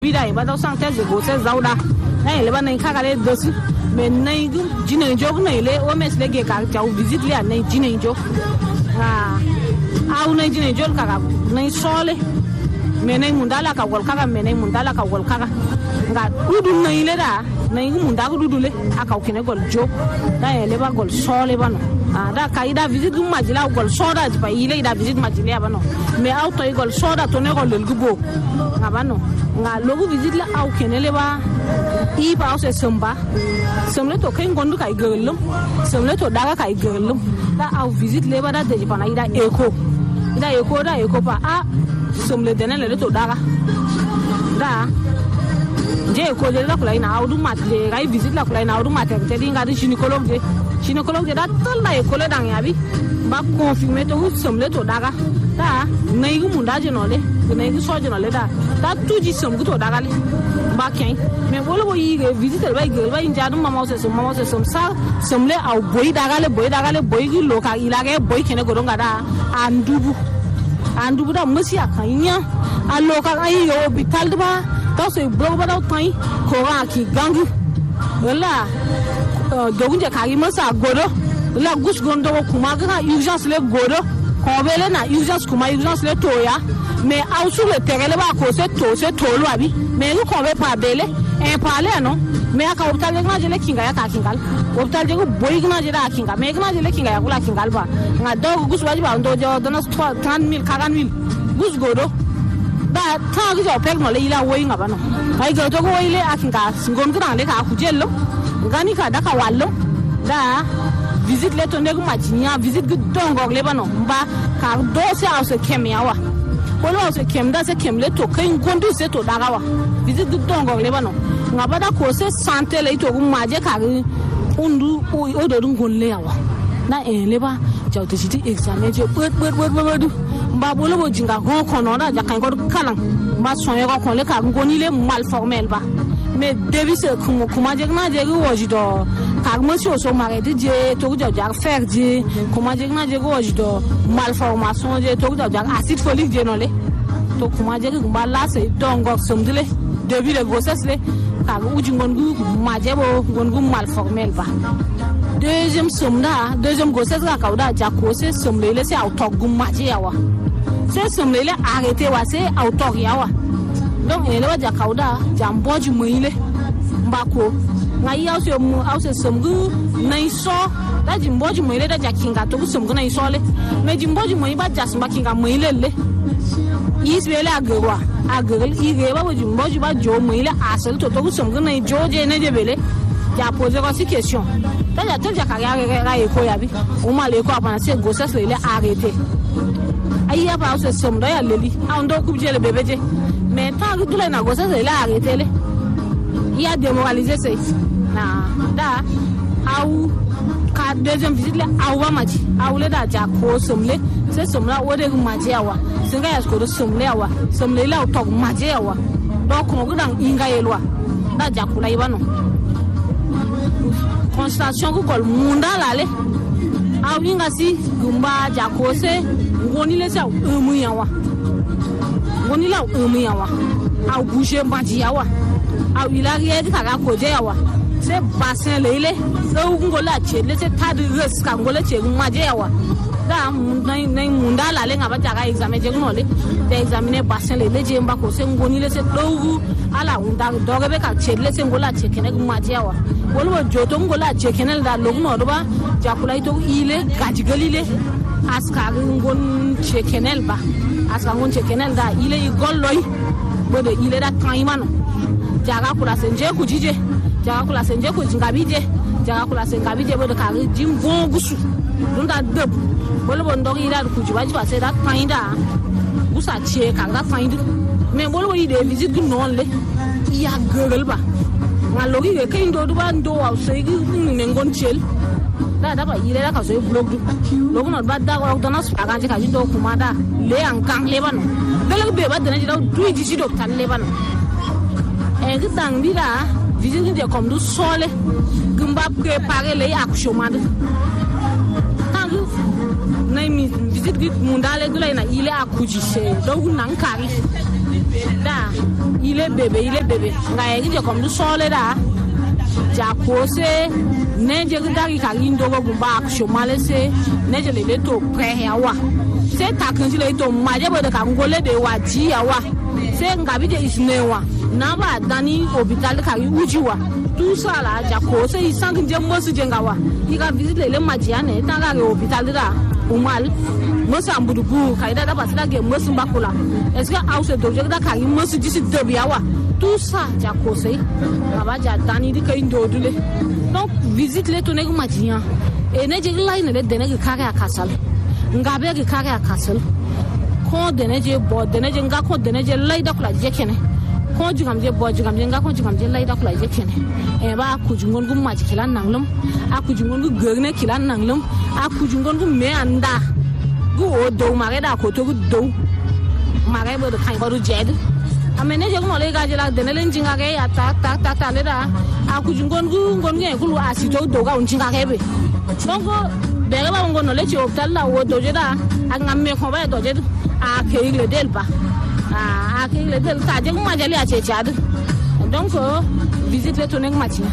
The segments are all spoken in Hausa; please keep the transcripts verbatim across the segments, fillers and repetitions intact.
vida e ba da sang te go se zauda na le ba na ka le dosu me na gu jina jo na le o mes le ge ka ja visit le na jina jo ah au na jina jo ka na sole me na mundala ka gol ka me na mundala ka gol ka nga udu na ile da na munda ko dudule aka kine gol jo da le ba gol sole ba no ah da ka ida visit gu majila gol soda ba ile ida visit majila ba no me auto gol soda to ne gol gubo nga ba no nga logo visit la au kenele ba i ba se samba semle to kai gondu kai gelum semle to daga kai gelum da au visit le ba da de pa na ida eko ida eko da eko pa a semle denele to daga da je ko je la kula ina au du mat je kai visit la kula ina au du mat te dinga di gynécologue je gynécologue je da tal la eko le dang ya bi ba confirmer to semle to daga da nay gu munda je no le nay gu so je no le da da tuji som gu to daga le ba ken me bolo bo yi visitor ba gel ba inja dum mama se som mama se som sa som le au boy daga le boy daga le boy gu lo ka ila ge boy kene go donga da andubu andubu da musi akanya a lo ka ai yo hospital ba ta so bro ba da tai ko ga ki gangu wala dogunje ka gi masa godo la gus gondo kuma ga urgence le godo ko bele na urgence kuma urgence le toya mais au sur le terrain le ba ko se to se to lo abi mais ko be pa bele e pa le no mais aka hospital ga je le kinga ya ka kingal hospital je ko boy ga je da kinga mais ga je le kinga ya kula kingal ba nga do gus waji ba ndo jo dona trente mille quarante mille gus godo da ta ga jo pek no le ila wo nga ba no ai ga to ko ile akinga ngon ga le ka ku jello ngani ka da ka wallo da visit le tonde gu majinya visit gu dongo le ba no mba ka do se au se kemia wa ko lo se kem da se kem le to kai ngondo se to daga wa visit gu dongo le ba no ngaba da ko se santé le to gu maje ka undu o do dun gon le wa na e le ba jaw te jiti examen je bet bet bet bet mba bolo bo jinga go ko no da ja kan ko kalan mba so ye ko ko le ka ngoni le mal formel ba mais début c'est comme comment dire na dire hoje do ka mo si o so mare de je to jo jar faire je comment dire na dire hoje do malformation je to jo jar acide folique je no le to comment dire ba la c'est dongo somdile début de grossesse le ka uji ngongu maje bo ngongu malformel ba deuxième somda deuxième grossesse ka ka da ja ko c'est somle le c'est autogu maje yawa c'est somle le arrêter wa c'est autor yawa donc ele wa ja kauda jamboji muile mbako ngai au se mu au se somgu nai so da jimboji muile da jakinga to somgu nai so le me jimboji muile ba jasma kinga muile le isbele agwa agel ige ba jimboji ba jo muile asel to to somgu nai joje ne jebele ja poser aussi question da ja tel ja kaya ga e ko yabi o ma le ko apana se grossesse le arrêter aya ba au se somdo ya leli a ndo kubje le bébé je mais tant que tout les négociations il a arrêté les il a démoralisé c'est na da au ka deuxième visite là au ba maji au le da ja ko somle c'est somla o de maji awa singa ya ko somle awa somle la to maji awa donc on gudan inga yelwa da ja kula ibano constatation ko kol munda lale au inga si gumba ja ko se ngoni le sa umu yawa ngoni la umu yawa au bouger maji yawa au ilarie ka ga ko je yawa se bassin lele so ngola che le se ta de res ka ngola che maji yawa da nai nai munda la le ngaba ja ga examen je no le de examiner bassin lele je mba ko se ngoni le se dogu ala unda doga be ka che le se ngola che kene maji yawa wolo joto ngola che kene da logno do ba jakula ito ile gajigalile aska ngon che kenel ba aska ngon che kenel da ile igolloy bodo ile da kaimano jaga kula senje kujije jaga kula senje ko jingabije jaga kula sengabije bodo ka jim bon gusu dunda deb bolo bon dog ira kuji waji ba se da kainda gusa che ka da kaindu mais bolo yi de visite du non le ya geugal ba ngalogi ke kaindo du ba ndo wa se gi ngon chel da da ba ile da ka so blog du logo no ba da ko dona spa ga ka jindo kuma da le an kan le ban dele be ba dana jido du ji jido tan le ban e ga dang bi da visite de comme du sole gumba préparer le accouchement de tangu nay mi visite gi mundale dula ina ile akuji se dogu nan kari da il est bébé il est bébé ngai je comme du sole da ja kose ne je gari ka rindo go gumba shomale se ne je le to pre yawa se takanji le to maje bo de ka ngole de wa ji yawa se ngabi de isnewa na ba dani hospital ka ujiwa tout ça là ja kose isang je mosu je ngawa ika visite le majiane tanga ke hospital da umal mosu ambudugu kaida da basila ke mosu bakula est ce que au se doje da ka mosu disi de yawa tout ça ja kose ngaba ja dani di kai ndodule donc visite le to ne majian e ne je line le de ne ka ka kasal ngabe ke ka ka kasal ko de ne je bo de ne je nga ko de ne je laida kula je kene ko jigam je bo jigam je nga ko jigam je laida kula je kene e ba ku jungon gum ma kilan nanglum a ku jungon gu गर्ने kilan nanglum a ku jungon gu me anda gu o do mare da ko to gu do mare bo de kai bo jed amene je mo le ga je la de ne len jinga ke ya ta ta ta ta le da a ku jungon gu ngon nge ku a si to do ga un jinga ke be donc bere ba ngon no le ci hospital la o do je da a ngamme ko ba do je a ke ile del ba a ke ile del ta je ma jali a ce chad donc visite le tonek machi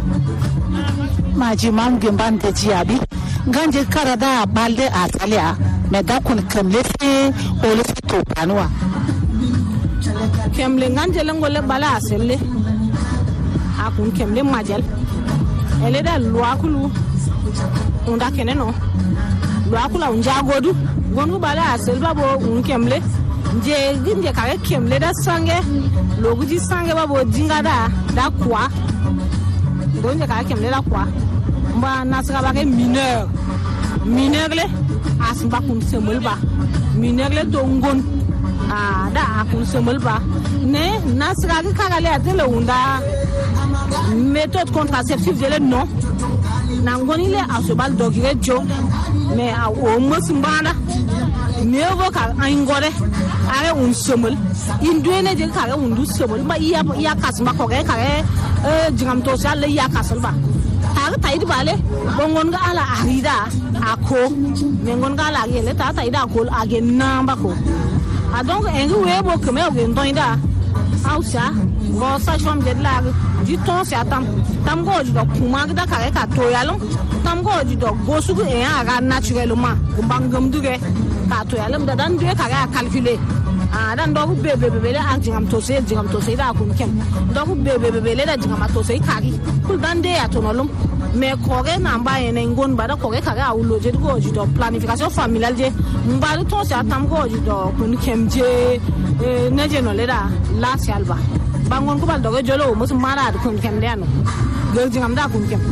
maji mam gemban te ci abi ganje karada balde asalia me da kun kamle se o le to kanwa kemle nganje le ngole bala aselle a kun kemle majal ele da lwa kulu unda kene no lwa kula unja godu gonu bala asel babo un kemle je ginje kare kemle da sange loguji sange babo jinga da da kwa donje kare kemle da kwa mba nasra ba ke mineur mineur le asba kun semul ba mineur le to ngon a da akun semul ba ne nasra ke kagale atele unda méthode contraceptive je le non nangoni le asobal dogire jo mais a o musmbana ne vo ka angore are un semul induene je ka un du semul ba iya iya kasma ko ka e jingam to sale iya kasal ba ta ta idi bale bongon ga ala arida ako mengon ga ala yele ta ta ida ko age namba ko a donc engi webo keme o gen doinda ausa go sa chom de la di ton se atam tam go di do kuma ga ka ka to yalum tam go di do go su e aga naturellement ko bangam duge ka to yalum da dan duge ka ga calculer a dan do be be be le a jingam to se jingam to se da kun kem do be be be le da jingam to se kari kul dan de ya to nolum mais kore na mba ene ngon bada kore kare a ulo je go ji do planification familiale je mba do to se atam go ji do kun kem je ne je no le da la salba bangon ko bal do go jolo musu mara kun kem de ano go jingam da kun kem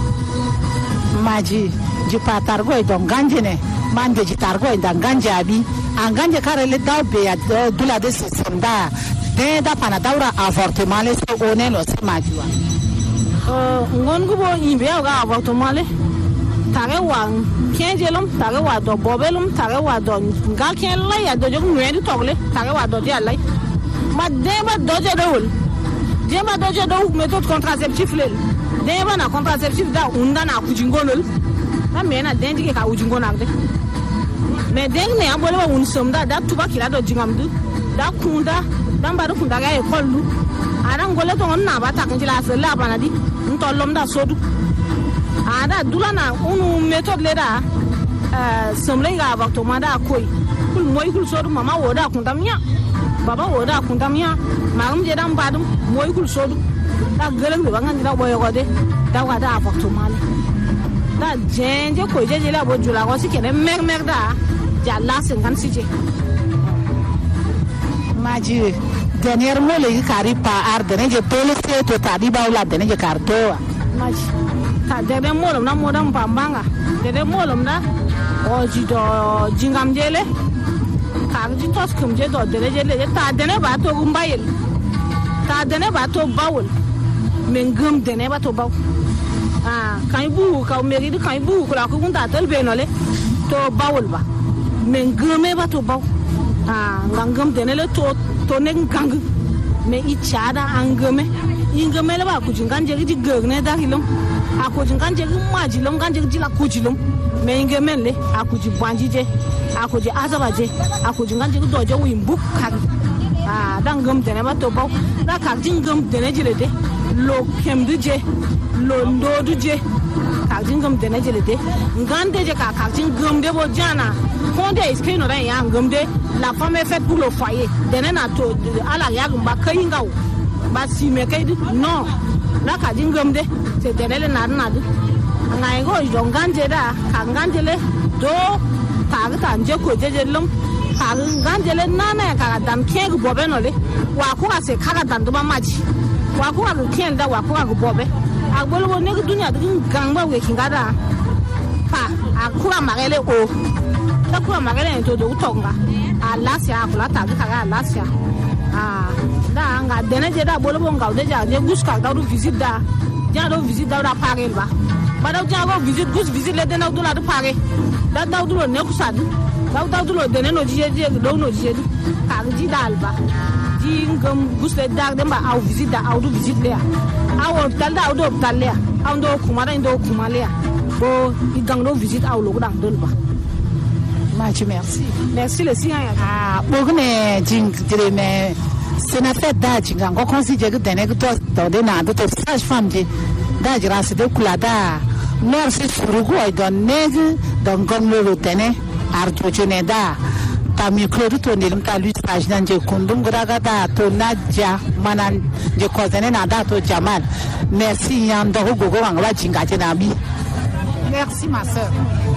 maji ji patar go do ganje ne mande ji tar go da ganje abi an ganje kare le da be ya dula de senda de da pana daura avortement le so one lo se maji wa ngon gubo imbe ga avortement le tare wa kenjelum tare wa do bobelum tare wa do ga ken la ya do jog nwedi togle tare wa do dia lay ma deba do je dol deba do je do méthode contraceptive le deba na contraceptive da unda na kujingolol na mena dendi ke ka ujingona de mais deng ne abole wa un somda da tuba kila do jingamdu da kunda dan ba do kunda ga e kollu aran gole to onna ba ta kan jila se la bana di ntolom da sodu ada dulana unu méthode le da euh somle ga avortement da koy kul moy kul sodu mama woda kundamnya baba woda kundamnya magum je dan badum moy kul sodu da gelem do bangan da boyo gode da wa da avortement da jenje ko jeje la bo jula ko sikene mer mer da jalla cinquante six maji dernier mot le kari pa ar de ne pole se to tadi baula de ne karto maji ka de be molom na modam pambanga de de molom na o ji do jingam jele ka ji tos kum je do de jele ta de ne ba to gumbayel ta de ne ba to bawul men gum de ne ba to baw ah kan bu ka meri di kan bu ko la ko gunta tel be no le to bawul ba men gume ba to baw ah ngam de ne le to to ne gang me ichada angame ingame le ba ku jinganje di gogne da hilum a ku jinganje maji lum ganje di la ku jilum me ingame le a ku ji banjije a ku ji azabaje a ku jinganje do je wimbu kan ah dan gam dene ba to baw da ka jin gam dene jile de lo kem du je lo ndo du je ka jin gam dene jile de ngande je ka ka jin gam de bo jana konde iske no ran ya gam de la femme est faite pour le foyer dene na to ala ya gam ba kai ngaw ba si me kai non la ka jin gam de c'est dene le na na de ngai go jo nganje da ka nganje le do ka ga tan je ko je je lum ka nganje le na na ka dan ke go bobe no le wa ko ka se ka ga dan do ba maji wa ko ka ke da wa ko ka go bobe a bolo ne ko dunya de gangba we kinga da pa a ko ma gele o da ko ma gele to do tonga a lasia ko la ta ka ga lasia a da nga dene je da bolo bo nga de ja je guska da do visit da ja do visit da da pare ba ba da ja go visit gus visit le de na do la do pare da da do ne ku sa da da do de ne no je je do no je ka ji dal ba ji ngam gus le da de ba au visit da au do visit le au tal da au do tal le au do kuma da do kuma le bo i gang do visit au lo da do ba Mathieu, merci. Merci le sien. Ah, bogne jing dire mais c'est na fait da jinga ko considère que dene que to de na to sage femme ji da jira se de kula da merci surugo ai don neg don gom lo tene arto chene da ta micro to ne lim ta lui sage nan je kundum graga da to naja manan je ko dene na da to jamal merci yan do go go wanga jinga je na bi. Merci ma sœur.